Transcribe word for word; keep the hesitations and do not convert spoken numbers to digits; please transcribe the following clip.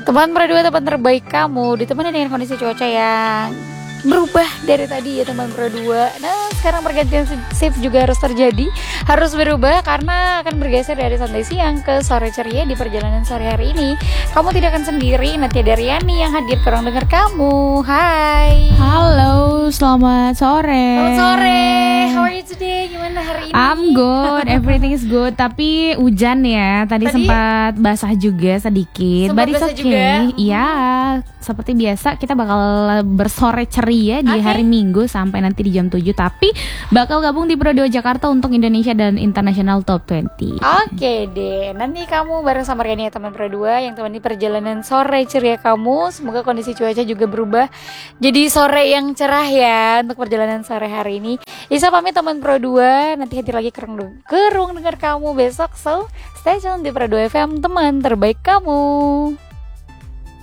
Teman berdua, teman terbaik kamu, ditemani dengan kondisi cuaca yang berubah dari tadi ya teman berdua. Nah sekarang pergantian shift juga harus terjadi, harus berubah karena akan bergeser dari santai siang ke sore ceria di perjalanan sore hari ini. Kamu tidak akan sendiri, nanti ada Riani yang hadir ke ruang dengar kamu. Hai. Halo, selamat sore. Selamat sore. How are you today? Gimana hari ini? I'm good, everything is good. Tapi hujan ya, tadi, Tadi? sempat basah juga sedikit. Sempat But it's basah okay. juga? Iya, seperti biasa kita bakal bersore ceria di Oke. hari Minggu sampai nanti di jam tujuh. Tapi bakal gabung di Pro dua Jakarta untuk Indonesia dan International Top dua puluh. Oke deh, nanti kamu bareng sama Riani ya teman berdua yang temani perjalanan sore ceria kamu. Semoga kondisi cuaca juga berubah jadi sore yang cerah ya untuk perjalanan sore hari ini. Isa pamit teman Pro dua, nanti hadir lagi ke ruang, ke ruang dengar kamu besok. So, stay tune di Pro dua F M, teman terbaik kamu.